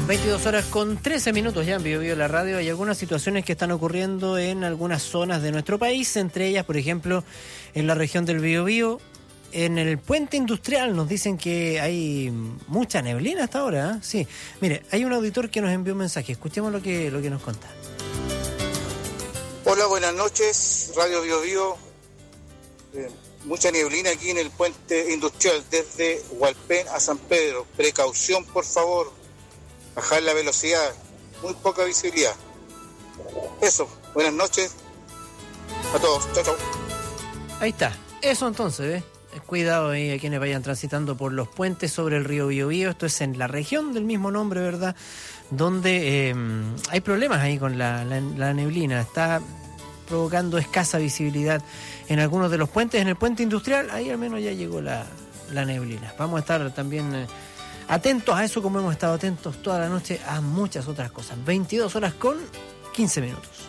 22 horas con 13 minutos ya en Biobío la radio. Hay algunas situaciones que están ocurriendo en algunas zonas de nuestro país, entre ellas, por ejemplo, en la región del Biobío, en el puente industrial. Nos dicen que hay mucha neblina hasta ahora, ¿eh? Sí, mire, hay un auditor que nos envió un mensaje. Escuchemos lo que nos cuenta. Hola, buenas noches, Radio Biobío. Mucha neblina aquí en el puente industrial desde Hualpén a San Pedro. Precaución, por favor. Bajar la velocidad. Muy poca visibilidad. Eso. Buenas noches a todos. Chao, chao. Ahí está. Eso entonces, cuidado ahí a quienes vayan transitando por los puentes sobre el río Biobío. Esto es en la región del mismo nombre, ¿verdad? Donde hay problemas ahí con la neblina. Está provocando escasa visibilidad en algunos de los puentes. En el puente industrial, ahí al menos ya llegó la neblina. Vamos a estar también atentos a eso, como hemos estado atentos toda la noche a muchas otras cosas. 22 horas con 15 minutos.